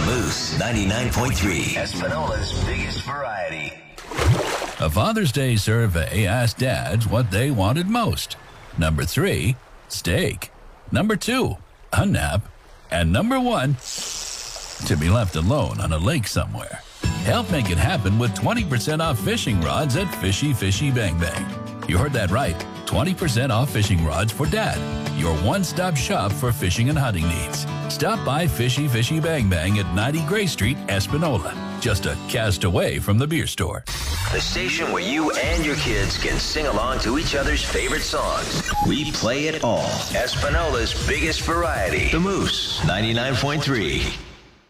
Moose 99.3. Espinola's biggest variety. A Father's Day survey asked dads what they wanted most. Number 3, steak. Number 2, a nap. And number 1, to be left alone on a lake somewhere. Help make it happen with 20% off fishing rods at Fishy Fishy Bang Bang. You heard that right. 20% off fishing rods for Dad. Your one-stop shop for fishing and hunting needs. Stop by Fishy Fishy Bang Bang at 90 Gray Street, Espinola. Just a cast away from the beer store. The station where you and your kids can sing along to each other's favorite songs. We play it all. Espinola's biggest variety. The Moose 99.3.